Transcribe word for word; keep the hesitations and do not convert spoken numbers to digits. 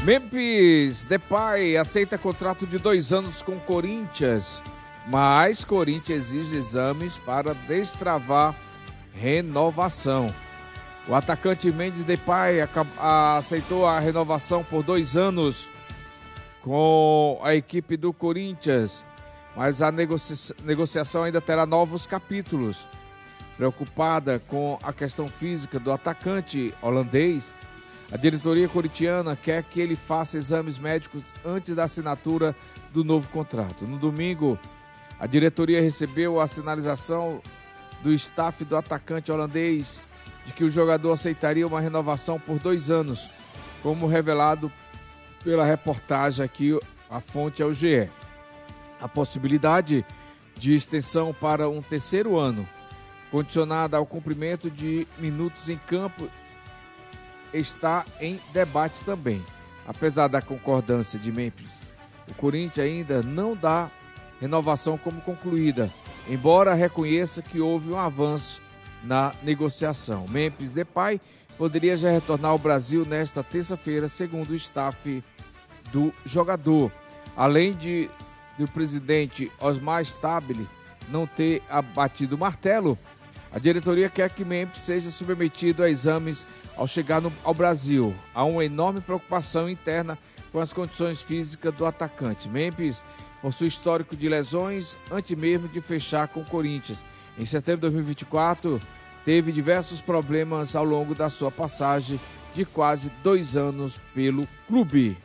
Memphis Depay aceita contrato de dois anos com Corinthians, mas Corinthians exige exames para destravar renovação. O atacante Memphis Depay aceitou a renovação por dois anos com a equipe do Corinthians, mas a negocia- negociação ainda terá novos capítulos. Preocupada com a questão física do atacante holandês, a diretoria corintiana quer que ele faça exames médicos antes da assinatura do novo contrato. No domingo, a diretoria recebeu a sinalização do staff do atacante holandês de que o jogador aceitaria uma renovação por dois anos, como revelado pela reportagem aqui, a fonte é o G E. A possibilidade de extensão para um terceiro ano, condicionada ao cumprimento de minutos em campo, está em debate também. Apesar da concordância de Memphis, o Corinthians ainda não dá renovação como concluída, embora reconheça que houve um avanço na negociação. Memphis Depay poderia já retornar ao Brasil nesta terça-feira, segundo o staff do jogador. Além de do presidente Osmar Stabile não ter abatido o martelo, a diretoria quer que Memphis seja submetido a exames ao chegar no, ao Brasil. Há uma enorme preocupação interna com as condições físicas do atacante. Memphis possui histórico de lesões antes mesmo de fechar com o Corinthians. Em setembro de dois mil e vinte e quatro, teve diversos problemas ao longo da sua passagem de quase dois anos pelo clube.